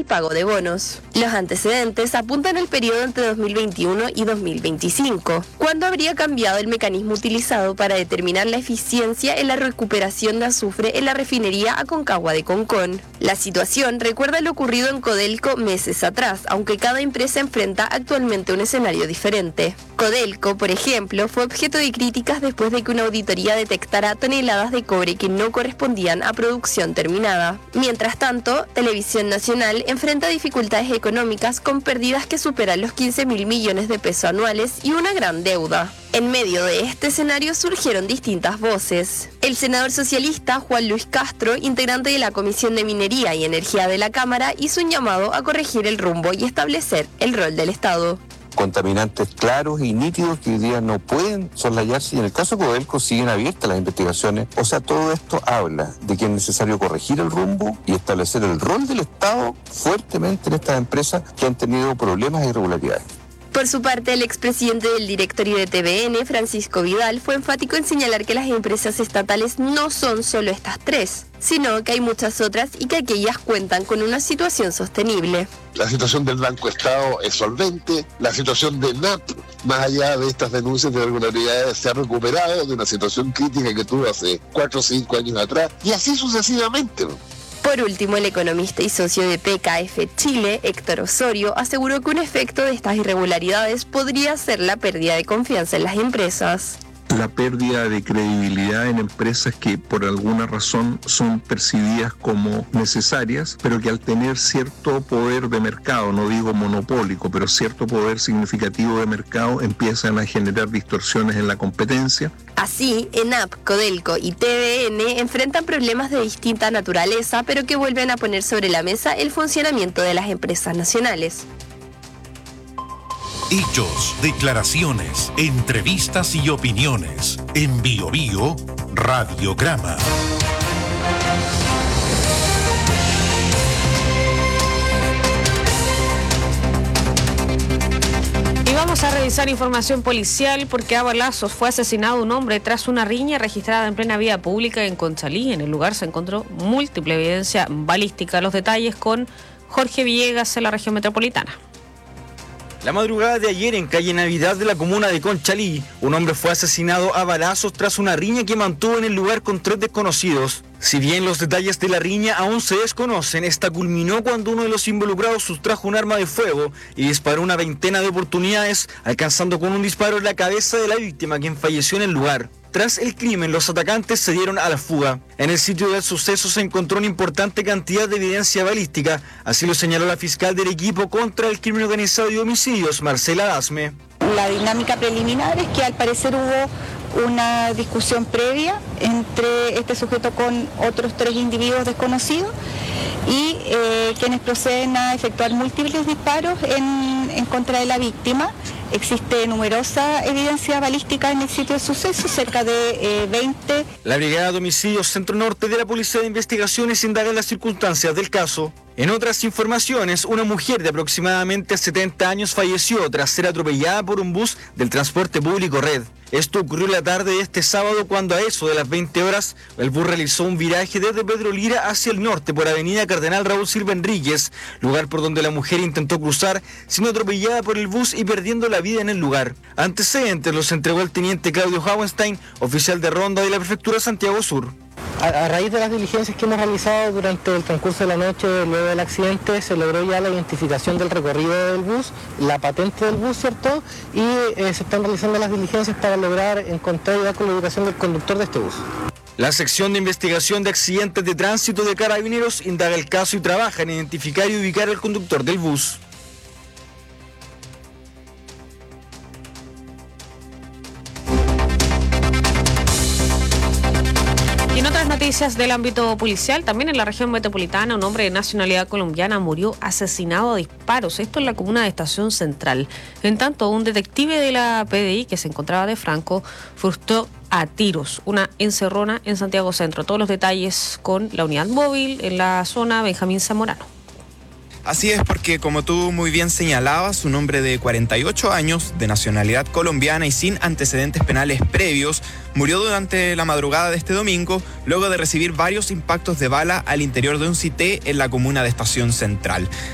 pago de bonos. Los antecedentes apuntan al periodo entre 2021 y 2025, cuando habría cambiado el mecanismo utilizado para determinar la eficiencia en la recuperación de azufre en la refinería Aconcagua de Concón. La situación recuerda lo ocurrido en Codelco meses atrás, aunque cada empresa enfrenta actualmente un escenario diferente. Codelco, por ejemplo, fue objeto de críticas después de que una auditoría detectara toneladas de cobre que no correspondían a producción terminada. Mientras tanto, Televisión Nacional enfrenta dificultades económicas con pérdidas que superan los 15.000 millones de pesos anuales y una gran deuda. En medio de este escenario surgieron distintas voces. El senador socialista Juan Luis Castro, integrante de la Comisión de Minería y Energía de la Cámara, hizo un llamado a corregir el rumbo y establecer el rol del Estado. Contaminantes claros y nítidos que hoy día no pueden soslayarse, y en el caso de Codelco siguen abiertas las investigaciones. O sea, todo esto habla de que es necesario corregir el rumbo y establecer el rol del Estado fuertemente en estas empresas que han tenido problemas e irregularidades. Por su parte, el expresidente del directorio de TVN, Francisco Vidal, fue enfático en señalar que las empresas estatales no son solo estas tres, sino que hay muchas otras y que aquellas cuentan con una situación sostenible. La situación del Banco Estado es solvente, la situación del NAP, más allá de estas denuncias de irregularidades, se ha recuperado de una situación crítica que tuvo hace 4 o 5 años atrás, y así sucesivamente. Por último, el economista y socio de PKF Chile, Héctor Osorio, aseguró que un efecto de estas irregularidades podría ser la pérdida de confianza en las empresas. La pérdida de credibilidad en empresas que por alguna razón son percibidas como necesarias, pero que al tener cierto poder de mercado, no digo monopólico, pero cierto poder significativo de mercado, empiezan a generar distorsiones en la competencia. Así, ENAP, Codelco y TVN enfrentan problemas de distinta naturaleza, pero que vuelven a poner sobre la mesa el funcionamiento de las empresas nacionales. Hechos, declaraciones, entrevistas y opiniones. En Bio Bio, Radiograma. Y vamos a revisar información policial porque a balazos fue asesinado un hombre tras una riña registrada en plena vía pública en Conchalí. En el lugar se encontró múltiple evidencia balística. Los detalles con Jorge Villegas en la región metropolitana. La madrugada de ayer, en calle Navidad de la comuna de Conchalí, un hombre fue asesinado a balazos tras una riña que mantuvo en el lugar con 3 desconocidos. Si bien los detalles de la riña aún se desconocen, esta culminó cuando uno de los involucrados sustrajo un arma de fuego y disparó una veintena de oportunidades, alcanzando con un disparo en la cabeza de la víctima, quien falleció en el lugar. Tras el crimen, los atacantes se dieron a la fuga. En el sitio del suceso se encontró una importante cantidad de evidencia balística, así lo señaló la fiscal del equipo contra el crimen organizado y homicidios, Marcela Dasme. La dinámica preliminar es que al parecer hubo una discusión previa entre este sujeto con otros 3 individuos desconocidos y quienes proceden a efectuar múltiples disparos en contra de la víctima. Existe numerosa evidencia balística en el sitio de suceso, cerca de 20. La Brigada de Homicidios Centro Norte de la Policía de Investigaciones indaga en las circunstancias del caso. En otras informaciones, una mujer de aproximadamente 70 años falleció tras ser atropellada por un bus del transporte público Red. Esto ocurrió la tarde de este sábado cuando a eso de las 20 horas el bus realizó un viraje desde Pedro Lira hacia el norte por avenida Cardenal Raúl Silva Enríquez, lugar por donde la mujer intentó cruzar siendo atropellada por el bus y perdiendo la vida en el lugar. Antecedentes los entregó el teniente Claudio Hauenstein, oficial de ronda de la Prefectura Santiago Sur. A raíz de las diligencias que hemos realizado durante el transcurso de la noche luego del accidente, se logró ya la identificación del recorrido del bus, la patente del bus, ¿cierto? Y se están realizando las diligencias para lograr encontrar y dar con la ubicación del conductor de este bus. La sección de investigación de accidentes de tránsito de Carabineros indaga el caso y trabaja en identificar y ubicar al conductor del bus. Y en otras noticias del ámbito policial, también en la región metropolitana, un hombre de nacionalidad colombiana murió asesinado a disparos. Esto en la comuna de Estación Central. En tanto, un detective de la PDI que se encontraba de Franco frustró a tiros una encerrona en Santiago Centro. Todos los detalles con la unidad móvil en la zona Benjamín Zamorano. Así es, porque como tú muy bien señalabas, un hombre de 48 años, de nacionalidad colombiana y sin antecedentes penales previos, murió durante la madrugada de este domingo, luego de recibir varios impactos de bala al interior de un cité en la comuna de Estación Central.